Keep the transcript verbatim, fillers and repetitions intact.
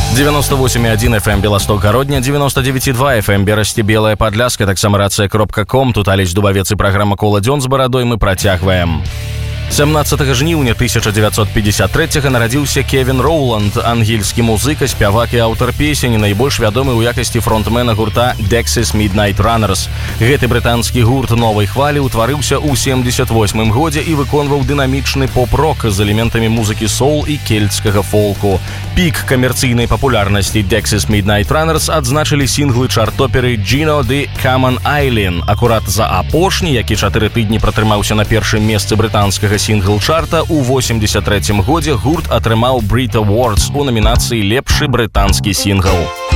девяносто восемь и один эф эм Белосток Гародня, девяносто девять и два эф эм Берасці Белая Падляска, таксама рацыя кропка ком, тут Алесь Дубавец і праграма «Кола дзён» з барадой мы працягваем. сямнаццатага жніўня тысяча дзевяцьсот пятьдесят трэцяга нарадзіўся Кевін Роуланд, ангельскі музыка, спявак і аўтар песень, найбольш вядомы ў якасці фронтмена гурта Dexys Midnight Runners. Гэты брытанскі гурт новай хвалі ўтварыўся ў семдзесят восьмым годзе і выконваў дынамічны поп-рок з элементамі музыкі соул і кельцкага фолку. Пік камерцыйнай папулярнасці Dexys Midnight Runners адзначылі сінглы чарт-оперы Gino the Common Island. Акурат за апошні, які чатыры тыдні пратрымаўся на першым месцы брытанскага сінгл-чарта, у восемьдесят трэцім годзе гурт атрымаў Brit Awards у намінацыі «Лепшы брытанскі сінгл».